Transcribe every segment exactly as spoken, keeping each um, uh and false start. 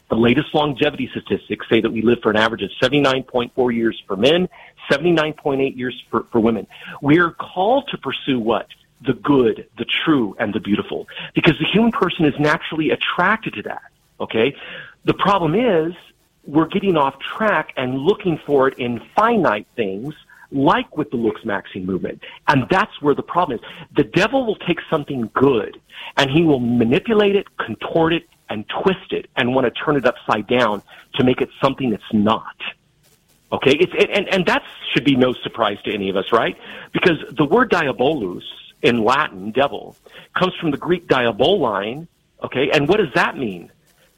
The latest longevity statistics say that we live for an average of seventy-nine point four years for men, seventy-nine point eight years for, for women. We're called to pursue what? The good, the true, and the beautiful, because the human person is naturally attracted to that, okay? The problem is we're getting off track and looking for it in finite things, like with the looks-maxing movement. And that's where the problem is. The devil will take something good, and he will manipulate it, contort it, and twist it, and want to turn it upside down to make it something it's not. Okay? It's, and, and that should be no surprise to any of us, right? Because the word diabolus in Latin, devil, comes from the Greek diaboline, okay? And what does that mean?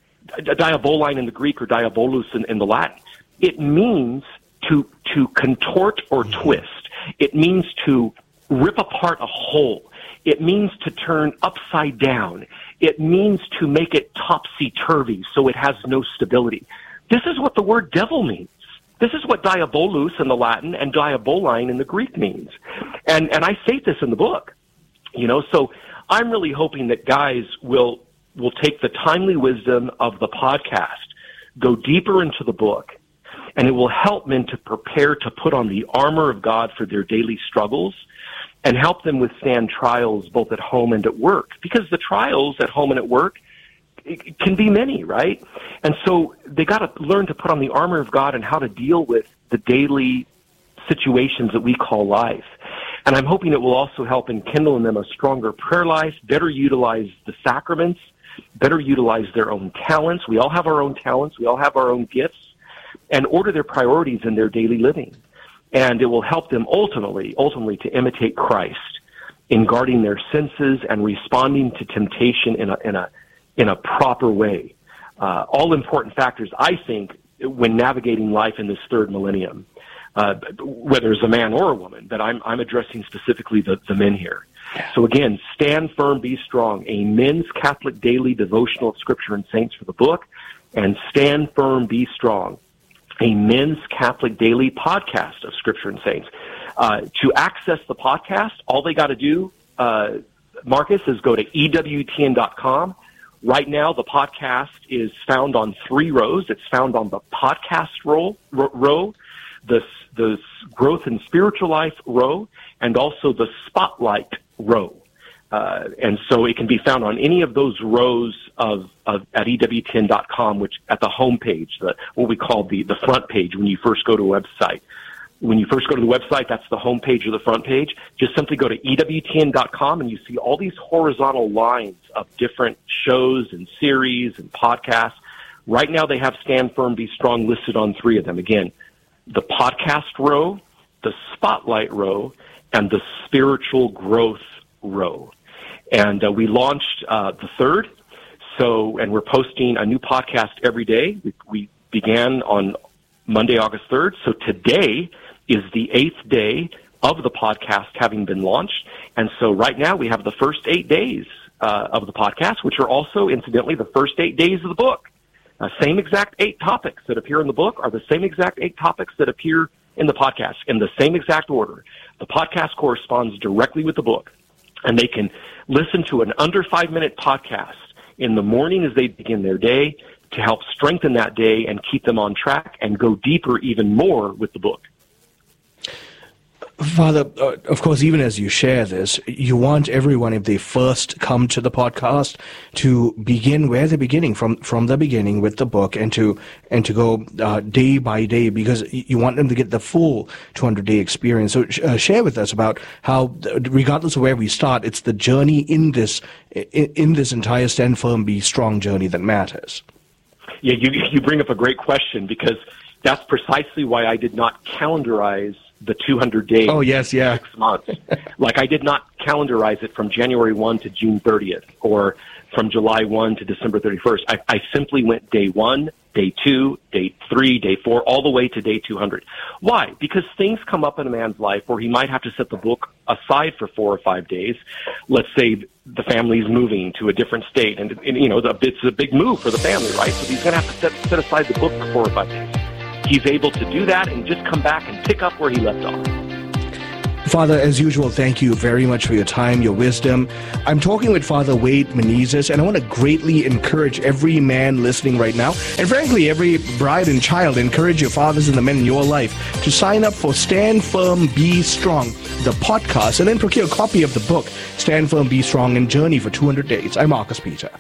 Diaboline in the Greek or diabolus in, in the Latin. It means to to contort or twist. It means to rip apart a whole. It means to turn upside down. It means to make it topsy-turvy so it has no stability. This is what the word devil means. This is what diabolus in the Latin and diaboline in the Greek means. And and I say this in the book. You know, so I'm really hoping that guys will will take the timely wisdom of the podcast, go deeper into the book, and it will help men to prepare to put on the armor of God for their daily struggles and help them withstand trials both at home and at work. Because the trials at home and at work it can be many, right? And so they got to learn to put on the armor of God and how to deal with the daily situations that we call life. And I'm hoping it will also help enkindle in them a stronger prayer life, better utilize the sacraments, better utilize their own talents. We all have our own talents. We all have our own gifts. And order their priorities in their daily living. And it will help them ultimately, ultimately to imitate Christ in guarding their senses and responding to temptation in a, in a, in a proper way. Uh, all important factors, I think, when navigating life in this third millennium, uh, whether it's a man or a woman, but I'm, I'm addressing specifically the, the men here. So again, stand firm, be strong, a men's Catholic daily devotional of Scripture and Saints for the book, and stand firm, be strong, a men's Catholic daily podcast of Scripture and Saints. Uh, to access the podcast, all they got to do, uh, Marcus, is go to E W T N dot com. Right now, the podcast is found on three rows. It's found on the podcast row, row the, the growth and spiritual life row, and also the spotlight row. Uh, and so it can be found on any of those rows of, of at E W T N dot com, which at the home page, the, what we call the, the front page when you first go to a website. When you first go to the website, that's the home page or the front page. Just simply go to E W T N dot com and you see all these horizontal lines of different shows and series and podcasts. Right now they have Stand Firm, Be Strong listed on three of them. Again, the podcast row, the spotlight row, and the spiritual growth row. And uh, we launched uh, the third, so and we're posting a new podcast every day. We, we began on Monday, August third, so today is the eighth day of the podcast having been launched. And so right now we have the first eight days uh, of the podcast, which are also, incidentally, the first eight days of the book. Uh, same exact eight topics that appear in the book are the same exact eight topics that appear in the podcast in the same exact order. The podcast corresponds directly with the book. And they can listen to an under five-minute podcast in the morning as they begin their day to help strengthen that day and keep them on track and go deeper even more with the book. Father, uh, of course, even as you share this, you want everyone, if they first come to the podcast, to begin where they're beginning, from, from the beginning with the book, and to and to go uh, day by day, because you want them to get the full two hundred day experience. So uh, share with us about how, regardless of where we start, it's the journey in this in, in this entire Stand Firm, Be Strong journey that matters. Yeah, you you bring up a great question, because that's precisely why I did not calendarize the two hundred days. Oh, yes, yeah. Six months. Like I did not calendarize it from January first to June thirtieth or from July first to December thirty-first. I, I simply went day one, day two, day three, day four, all the way to day two hundred. Why? Because things come up in a man's life where he might have to set the book aside for four or five days. Let's say the family's moving to a different state, and, and you know, the, it's a big move for the family, right? So he's going to have to set, set aside the book for four or five days. He's able to do that and just come back and pick up where he left off. Father, as usual, thank you very much for your time, your wisdom. I'm talking with Father Wade Menezes, and I want to greatly encourage every man listening right now, and frankly, every bride and child, encourage your fathers and the men in your life to sign up for Stand Firm, Be Strong, the podcast, and then procure a copy of the book, Stand Firm, Be Strong, and Journey for two hundred days. I'm Marcus Peter.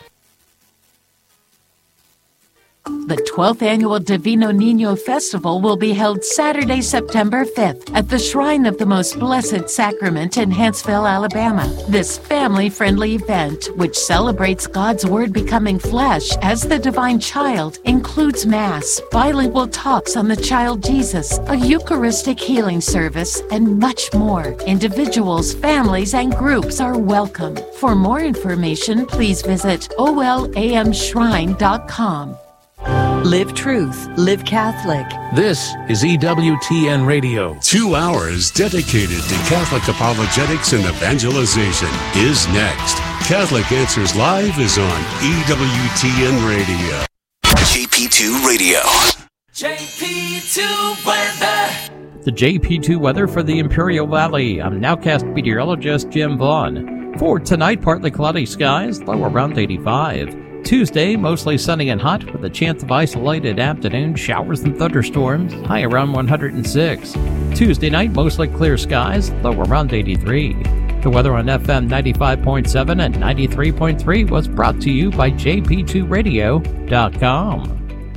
The twelfth Annual Divino Niño Festival will be held Saturday, September fifth at the Shrine of the Most Blessed Sacrament in Huntsville, Alabama. This family-friendly event, which celebrates God's Word becoming flesh as the divine child, includes Mass, bilingual talks on the child Jesus, a Eucharistic healing service, and much more. Individuals, families, and groups are welcome. For more information, please visit O L A M shrine dot com. Live truth, live Catholic. This is E W T N Radio. Two hours dedicated to Catholic apologetics and evangelization is next. Catholic Answers Live is on E W T N Radio. J P two Radio. J P two weather. The J P two weather for the Imperial Valley. I'm nowcast meteorologist Jim Vaughn. For tonight, partly cloudy skies, low around eighty-five. Tuesday, mostly sunny and hot with a chance of isolated afternoon showers and thunderstorms, high around one hundred six. Tuesday night, mostly clear skies, low around eighty-three. The weather on F M ninety-five point seven and ninety-three point three was brought to you by J P two radio dot com.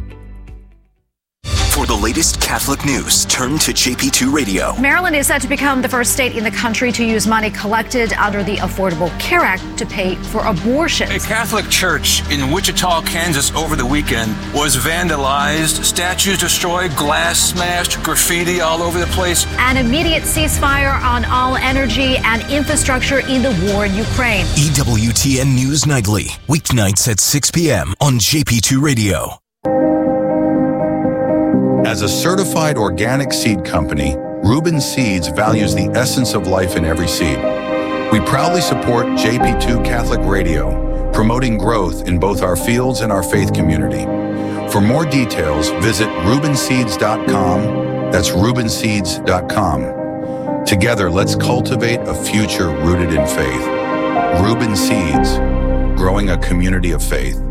For the latest Catholic news, turn to J P two Radio. Maryland is set to become the first state in the country to use money collected under the Affordable Care Act to pay for abortions. A Catholic church in Wichita, Kansas over the weekend was vandalized, statues destroyed, glass smashed, graffiti all over the place. An immediate ceasefire on all energy and infrastructure in the war in Ukraine. E W T N News Nightly, weeknights at six p.m. on J P two Radio. As a certified organic seed company, Reuben Seeds values the essence of life in every seed. We proudly support J P two Catholic Radio, promoting growth in both our fields and our faith community. For more details, visit reuben seeds dot com. That's reuben seeds dot com. Together, let's cultivate a future rooted in faith. Reuben Seeds, growing a community of faith.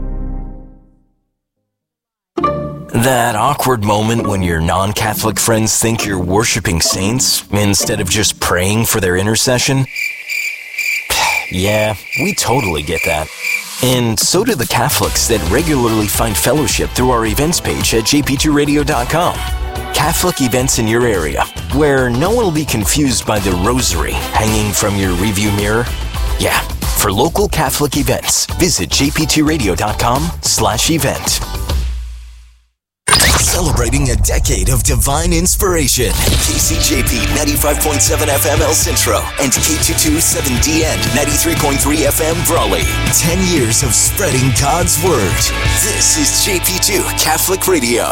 That awkward moment when your non-Catholic friends think you're worshiping saints instead of just praying for their intercession? Yeah, we totally get that. And so do the Catholics that regularly find fellowship through our events page at J P two radio dot com. Catholic events in your area, where no one will be confused by the rosary hanging from your review mirror. Yeah, for local Catholic events, visit J P two radio dot com slash event. Celebrating a decade of divine inspiration. K C J P ninety-five point seven F M El Centro and K two twenty-seven D N ninety-three point three F M Brawley. Ten years of spreading God's Word. This is J P two Catholic Radio.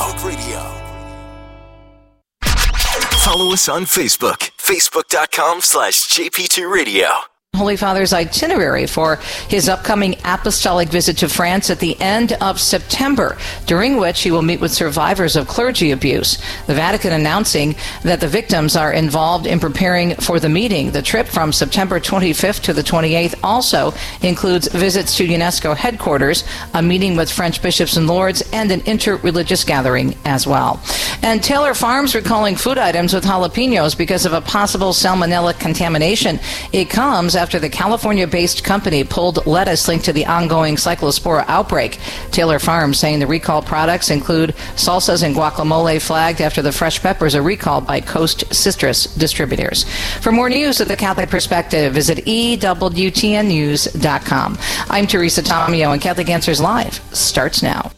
Follow us on Facebook. Facebook dot com slash J P two Radio. Holy Father's itinerary for his upcoming apostolic visit to France at the end of September, during which he will meet with survivors of clergy abuse. The Vatican announcing that the victims are involved in preparing for the meeting. The trip from September twenty-fifth to the twenty-eighth also includes visits to UNESCO headquarters, a meeting with French bishops and lords, and an inter-religious gathering as well. And Taylor Farms recalling food items with jalapenos because of a possible salmonella contamination. It comes after the California-based company pulled lettuce linked to the ongoing cyclospora outbreak. Taylor Farms saying the recalled products include salsas and guacamole flagged after the fresh peppers are recalled by Coast Citrus distributors. For more news of the Catholic Perspective, visit E W T N news dot com. I'm Teresa Tomeo, and Catholic Answers Live starts now.